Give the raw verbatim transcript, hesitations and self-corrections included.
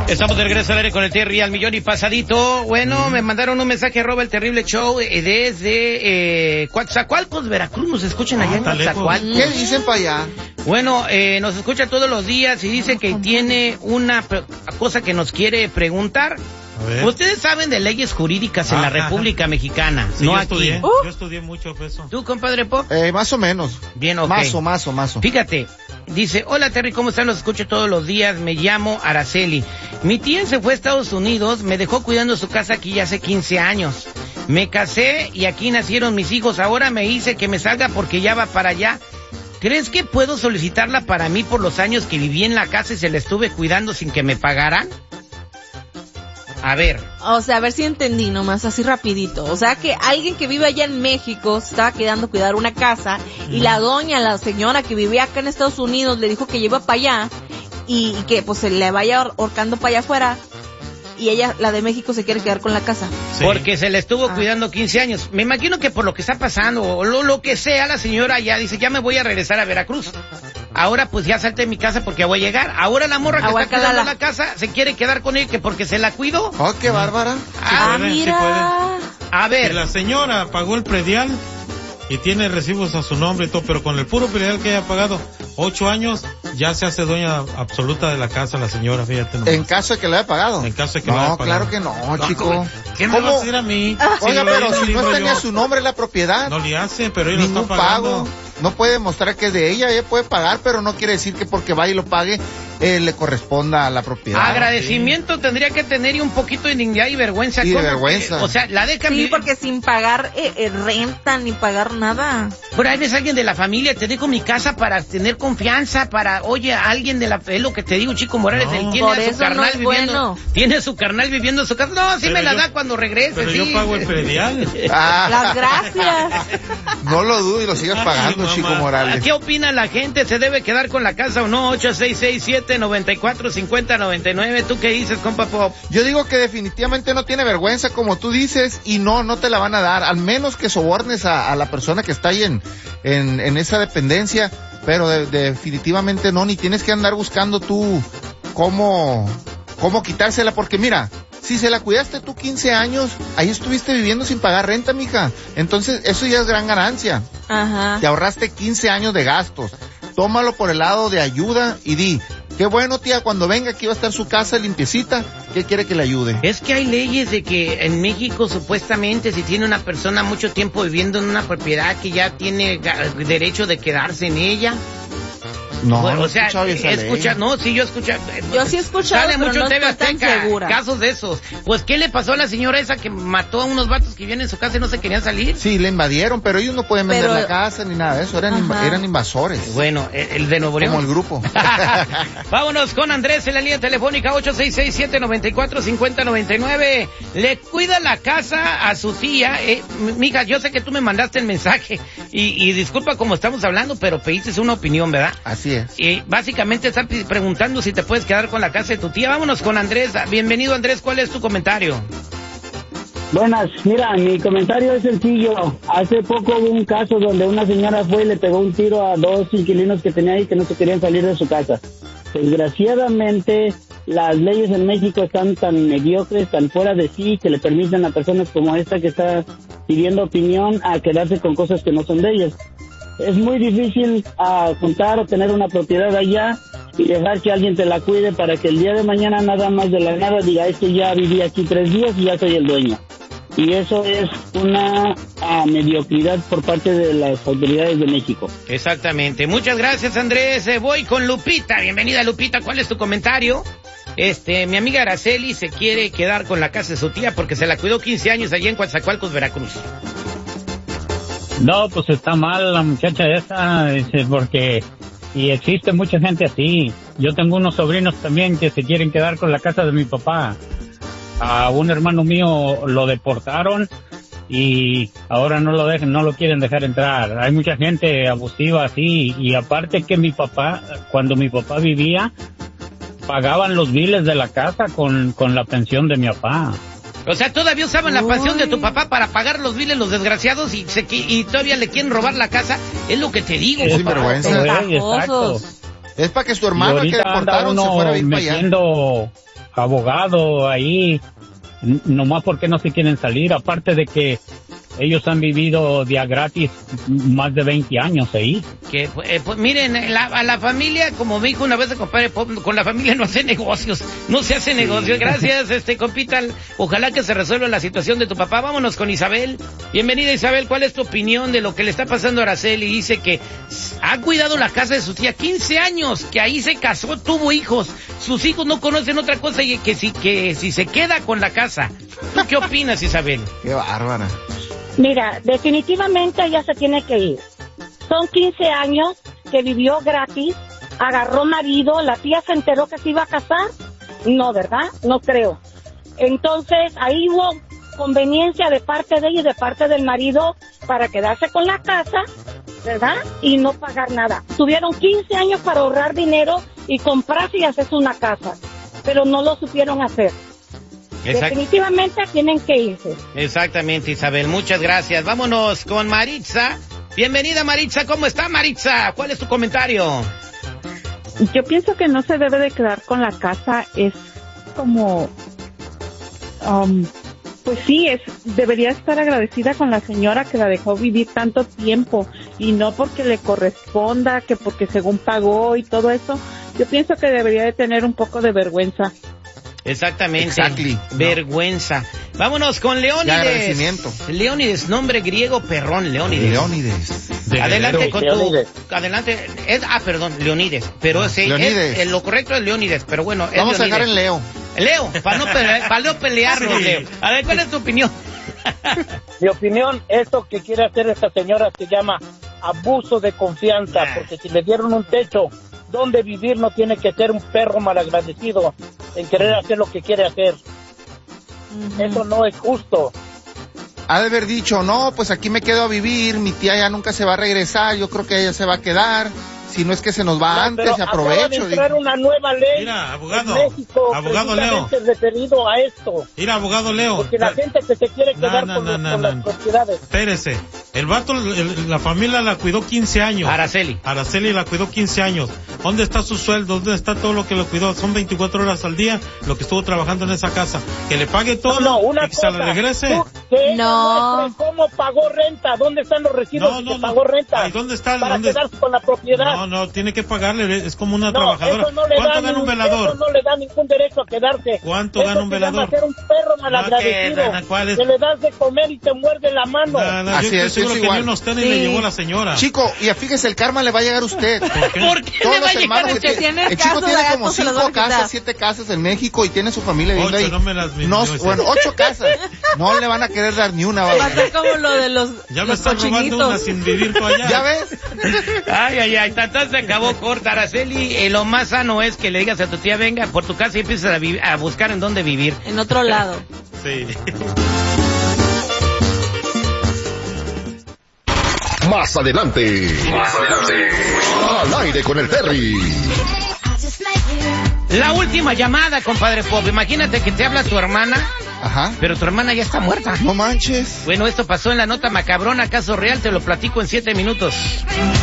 Estamos de regreso al aire con el Terry al millón y pasadito. Bueno, mm. me mandaron un mensaje, arroba el terrible show, eh, desde eh, Coatzacoalcos, Veracruz. Nos escuchan allá ah, en Coatzacoalcos. ¿Qué dicen para allá? Bueno, eh, nos escucha todos los días y dice que tiene una cosa que nos quiere preguntar. Ustedes saben de leyes jurídicas en ah, la República ajá. Mexicana, sí, no yo aquí. Estudié, Uh. Yo estudié mucho eso. ¿Tú, compadre Pop? Eh, más o menos. Bien, ok. Mazo, mazo, mazo. Fíjate, dice, hola Terry, ¿cómo están? Los escucho todos los días, me llamo Araceli. Mi tía se fue a Estados Unidos, me dejó cuidando su casa aquí ya hace quince años. Me casé y aquí nacieron mis hijos, ahora me dice que me salga porque ya va para allá. ¿Crees que puedo solicitarla para mí por los años que viví en la casa y se la estuve cuidando sin que me pagaran? A ver. O sea, a ver si entendí nomás, así rapidito. O sea, que alguien que vive allá en México se estaba quedando a cuidar una casa y mm. la doña, la señora que vivía acá en Estados Unidos le dijo que lleva para allá y, y que pues se le vaya ahorcando para allá afuera y ella, la de México, se quiere quedar con la casa. Sí. Porque se le estuvo ah. cuidando quince años. Me imagino que por lo que está pasando o lo, lo que sea, la señora ya dice, ya me voy a regresar a Veracruz. Ahora pues ya salte de mi casa porque voy a llegar. Ahora la morra que Agua está cuidando la casa se quiere quedar con él que porque se la cuidó. Oh, qué bárbara. Ah, sí mira. Sí a ver. Si la señora pagó el predial y tiene recibos a su nombre y todo, pero con el puro predial que haya pagado ocho años, ya se hace dueña absoluta de la casa la señora, fíjate nomás. En caso de que lo haya pagado. En caso de que no, lo haya pagado. No, claro que no, no chico. ¿Qué me va a decir a mí? Oiga, si pero si no tenía yo, su nombre la propiedad. No le hace, pero ella lo está pagando. Pago. No puede mostrar que es de ella, ella puede pagar, pero no quiere decir que porque vaya y lo pague, eh, le corresponda a la propiedad. Agradecimiento sí. tendría que tener y un poquito de dignidad y vergüenza. Y de vergüenza. Que, o sea, la dejan... Sí, mi... porque sin pagar eh, eh, renta ni pagar nada. Pero ahí ves a alguien de la familia, te dejo mi casa para tener confianza, para, oye, alguien de la... Es lo que te digo, Chico Morales, no. él tiene Por a su eso carnal no es viviendo... Bueno. Tiene a su carnal viviendo en su casa. No, sí pero me la yo, da cuando regrese, Pero sí. yo pago el predial. Ah. Las gracias. No lo dudo y lo sigas pagando, Chico Morales. ¿Qué opina la gente? ¿Se debe quedar con la casa o no? ocho seis seis siete, nueve cuatro, cinco cero nueve nueve. ¿Tú qué dices, compa Pop? Yo digo que definitivamente no tiene vergüenza, como tú dices, y no, no te la van a dar, al menos que sobornes a, a la persona que está ahí en, en, en esa dependencia, pero de, de, definitivamente no, ni tienes que andar buscando tú cómo, cómo quitársela, porque mira, si se la cuidaste tú quince años, ahí estuviste viviendo sin pagar renta, mija. Entonces, eso ya es gran ganancia. Ajá. Te ahorraste quince años de gastos. Tómalo por el lado de ayuda y di, qué bueno, tía, cuando venga aquí va a estar su casa limpiecita, ¿qué quiere que le ayude? Es que hay leyes de que en México, supuestamente, si tiene una persona mucho tiempo viviendo en una propiedad que ya tiene derecho de quedarse en ella... No, bueno, no o sea, escucha, ley. no, sí, yo escuché. Yo sí he escuchado, sale pero mucho no T V estoy Azteca, tan segura. Casos de esos. Pues, ¿qué le pasó a la señora esa que mató a unos vatos que vivían en su casa y no se querían salir? Sí, le invadieron, pero ellos no pueden vender pero... la casa ni nada de eso, eran, inv- eran invasores. Bueno, el de Nuevo León. Como el grupo. Vámonos con Andrés en la línea telefónica ocho seis seis siete, nueve cuatro, cinco cero nueve nueve. Le cuida la casa a su tía. Eh, mija, yo sé que tú me mandaste el mensaje y, y disculpa como estamos hablando, pero pediste una opinión, ¿verdad? Así es. Y básicamente están preguntando si te puedes quedar con la casa de tu tía. Vámonos con Andrés. Bienvenido, Andrés. ¿Cuál es tu comentario? Buenas, mira, mi comentario es sencillo. Hace poco hubo un caso donde una señora fue y le pegó un tiro a dos inquilinos que tenía ahí que no se querían salir de su casa. Desgraciadamente, las leyes en México están tan mediocres, tan fuera de sí, que le permiten a personas como esta que está pidiendo opinión a quedarse con cosas que no son de ellas. Es muy difícil uh, juntar o tener una propiedad allá y dejar que alguien te la cuide para que el día de mañana nada más de la nada diga, es que ya viví aquí tres días y ya soy el dueño. Y eso es una uh, mediocridad por parte de las autoridades de México. Exactamente. Muchas gracias, Andrés. Eh, voy con Lupita. Bienvenida, Lupita. ¿Cuál es tu comentario? Este, mi amiga Araceli se quiere quedar con la casa de su tía porque se la cuidó quince años allí en Coatzacoalcos, Veracruz. No, pues está mal la muchacha esa, porque y existe mucha gente así. Yo tengo unos sobrinos también que se quieren quedar con la casa de mi papá. A un hermano mío lo deportaron y ahora no lo dejan, no lo quieren dejar entrar. Hay mucha gente abusiva así y aparte que mi papá, cuando mi papá vivía, pagaban los biles de la casa con, con la pensión de mi papá. O sea, todavía usaban la pensión de tu papá para pagar los biles, los desgraciados, y se y todavía le quieren robar la casa. Es lo que te digo. Es vergüenza. Exacto. Es para que su hermano que deportaron se fuera a ir para allá. abogado ahí, n- nomás porque no se quieren salir, aparte de que ellos han vivido día gratis más de veinte años ahí. Que, eh, pues miren, la, a la familia, como me dijo una vez el compadre Pop, con la familia no hace negocios, no se hace negocios. Gracias, este compita, ojalá que se resuelva la situación de tu papá. Vámonos con Isabel. Bienvenida, Isabel, ¿cuál es tu opinión de lo que le está pasando a Araceli? Dice que ha cuidado la casa de su tía quince años, que ahí se casó, tuvo hijos, sus hijos no conocen otra cosa y que si, que si se queda con la casa. ¿Tú qué opinas, Isabel? Qué bárbara. Mira, definitivamente ella se tiene que ir. Son quince años que vivió gratis, agarró marido, la tía se enteró que se iba a casar. No, ¿verdad? No creo. Entonces, ahí hubo conveniencia de parte de ella y de parte del marido para quedarse con la casa, ¿verdad? Y no pagar nada. Tuvieron quince años para ahorrar dinero y comprarse y hacerse una casa, pero no lo supieron hacer. Exact- Definitivamente tienen que irse. Exactamente, Isabel, muchas gracias. Vámonos con Maritza. Bienvenida, Maritza, ¿cómo está, Maritza? ¿Cuál es tu comentario? Yo pienso que no se debe de quedar con la casa, es como, um, pues sí, es debería estar agradecida con la señora que la dejó vivir tanto tiempo y no porque le corresponda, que porque según pagó y todo eso. Yo pienso que debería de tener un poco de vergüenza. Exactamente. Exactly. Vergüenza. Vámonos con Leónides. Y agradecimiento. Leónides, nombre griego perrón, Leónides. Leónides. De Adelante Guerrero. con Leónides. tu... Adelante. Es, ah, perdón, Leónides. Pero Ah, sí, Leónides. es- eh, lo correcto es Leónides, pero bueno, es Vamos a dejar en Leónides. Leo. Leo, para no, pelear, para no pelearnos, Sí. Leo. A ver, ¿cuál es tu opinión? Mi opinión, esto que quiere hacer esta señora se llama abuso de confianza, porque si le dieron un techo donde vivir, no tiene que ser un perro malagradecido en querer hacer lo que quiere hacer. Eso no es justo. Ha de haber dicho, no, pues aquí me quedo a vivir, mi tía ya nunca se va a regresar, yo creo que ella se va a quedar. Si no es que se nos va No, antes, pero se acaba de aprovecho. entrar digo. una nueva ley Mira, abogado, en México, abogado Leo. precisamente referido a esto, Mira, abogado Leo. porque la gente que se quiere No, quedar no, con, no, los- no, con no. las propiedades. Espérese. El vato, el- la familia la cuidó quince años. Araceli. Araceli la cuidó quince años. ¿Dónde está su sueldo? ¿Dónde está todo lo que lo cuidó? Son veinticuatro horas al día lo que estuvo trabajando en esa casa. Que le pague todo No, no, una y que se cosa, la regrese. tú, que ella No. muestre cómo pagó renta, dónde están los recibos No, de no, que no. pagó renta, Ay, ¿dónde está? para ¿Dónde- quedarse con la propiedad. No, no, tiene que pagarle. Es como una No, trabajadora. eso no le ¿Cuánto da gana un ningún- velador? Eso no le da ningún derecho a quedarse. ¿Cuánto Eso gana un se llama velador? ser un perro malagradecido. No, que- ¿cuál es? Que le das de comer y te muerde la mano. No, no, yo Así estoy es, seguro es que igual. ni unos tenis le Sí. llevó la señora. Chico, y fíjese, el karma le va a llegar a usted. ¿Por qué? ¿Por qué Todos le va a los llegar hermanos a que usted? tiene. Tiene El chico casos de tiene gatos, como se los van a cinco quitar. casas, siete casas en México y tiene su familia viviendo Ocho, ahí. no me las No, minimices. bueno, ocho casas. No le van a querer dar ni una. Va a vaya. ser como lo de los, Ya me los están robando una cochinitos. sin vivir tú allá. ¿Ya ves? Ay, ay, ay, tanto se acabó corta, Araceli. Eh, lo más sano es que le digas a tu tía, venga por tu casa y empieces a, vi- a buscar en dónde vivir. En otro lado. Sí. Más adelante. Más adelante. Al aire con el Terry. La última llamada, compadre Pop. Imagínate que te habla tu hermana, Ajá. pero tu hermana ya está muerta. No manches. Bueno, esto pasó en la nota macabrona, caso real, te lo platico en siete minutos.